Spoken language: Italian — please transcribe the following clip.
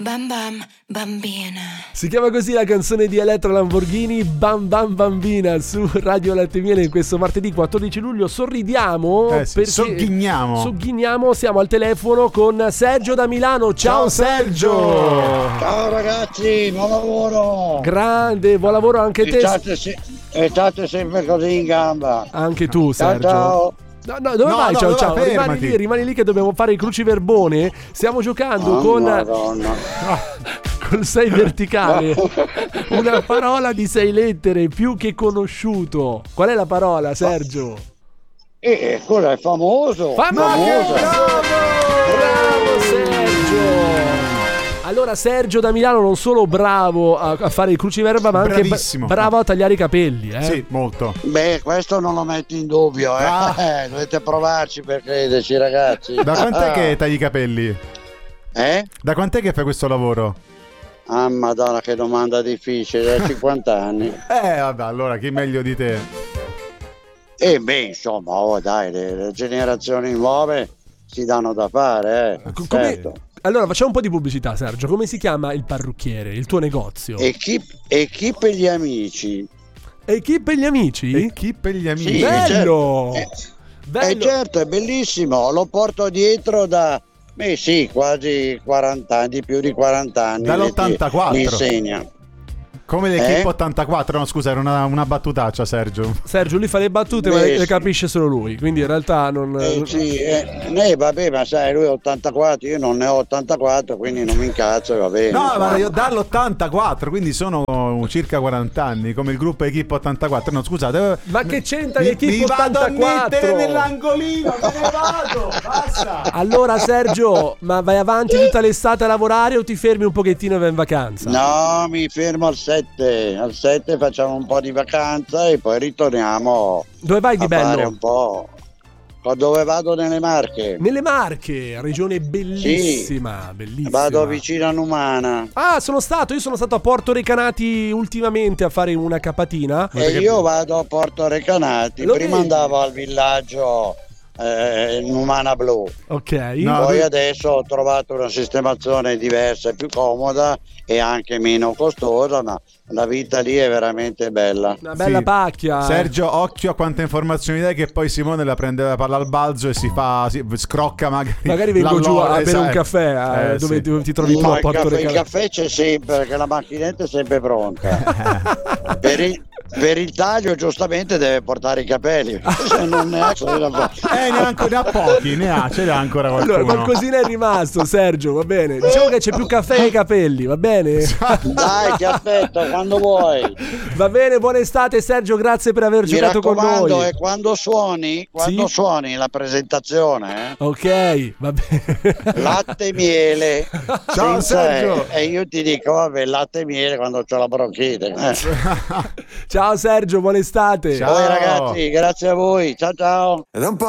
Bam Bam Bambina. Si chiama così la canzone di Elettra Lamborghini, Bam Bam Bambina, su Radio Latte e Miele in questo martedì 14 luglio. Sorridiamo perché sogghigniamo, siamo al telefono con Sergio da Milano. Ciao Sergio. Ciao ragazzi, buon lavoro. Grande, buon lavoro anche te. State sempre così in gamba. Anche tu Sergio. Ciao. No, dove vai? Ciao. Rimani lì che dobbiamo fare il cruciverbone. Stiamo giocando con col 6 verticale. Una parola di 6 lettere, più che conosciuto. Qual è la parola, Sergio? Quello è famoso. Bravo Sergio. Allora Sergio da Milano non solo bravo a fare il cruciverba, ma anche bravo a tagliare i capelli, Sì, molto. Beh, questo non lo metti in dubbio, dovete provarci per crederci, ragazzi. Da quant'è che tagli i capelli? Da quant'è che fai questo lavoro? Ah, madonna, che domanda difficile, da 50 anni. Vabbè, allora chi meglio di te? Insomma, dai, le generazioni nuove si danno da fare, certo. Allora facciamo un po' di pubblicità, Sergio. Come si chiama il parrucchiere, il tuo negozio? Equipe e gli amici. Equipe e gli amici? Equipe e gli amici. Sì, bello! Bello. Certo, è bellissimo. Lo porto dietro da quasi 40 anni, più di 40 anni. Dall'84. Mi insegna. Come l'Equipe 84? No, scusa, era una battutaccia, Sergio. Sergio, lui fa le battute, ma le capisce solo lui. Quindi in realtà non. Vabbè, ma sai, lui è 84, io non ne ho 84, quindi non mi incazzo, va bene. No, ma io dall'84, quindi sono circa 40 anni, come il gruppo Equipe 84. No, scusate. Ma che c'entra l'Equipe 84? Mi vado a mettere nell'angolino, me ne vado, basta. Allora, Sergio, ma vai avanti tutta l'estate a lavorare o ti fermi un pochettino e vai in vacanza? No, mi fermo al 7 facciamo un po' di vacanza e poi ritorniamo. Dove vai di bello? Fare un po'. Dove vado? Nelle Marche. Nelle Marche, regione bellissima, sì, bellissima. Vado vicino a Numana. Io sono stato a Porto Recanati ultimamente a fare una capatina. Io vado a Porto Recanati, prima andavo al villaggio Numana Blu. Ok. Poi adesso ho trovato una sistemazione diversa e più comoda e anche meno costosa, ma la vita lì è veramente bella. Una bella pacchia. Sergio, occhio a quante informazioni dai, che poi Simone la prende la palla al balzo e si scrocca magari vengo giù a bere un caffè dove ti trovi tu a Porto Recanati. Il caffè c'è sempre, perché la macchinetta è sempre pronta. Per il taglio giustamente deve portare i capelli. Se non ne ha, neanche ne ha pochi, ce l'ha ancora qualcuno. Allora, qualcosina è rimasto, Sergio, va bene. Diciamo che c'è più caffè che capelli, va bene? Dai, ti aspetto quando vuoi. Va bene, buona estate Sergio, grazie per aver giocato con noi. E quando suoni la presentazione, ok, va bene. Latte e miele. Ciao Sergio. E io ti dico, vabbè, latte e miele quando c'ho la bronchite. Ciao Sergio, buona estate. Ciao ragazzi, grazie a voi. Ciao. Ed è un po'